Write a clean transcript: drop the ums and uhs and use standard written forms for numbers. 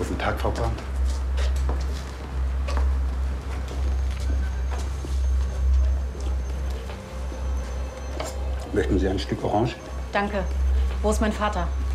Guten Tag, Frau Braun. Möchten Sie ein Stück Orange? Danke. Wo ist mein Vater?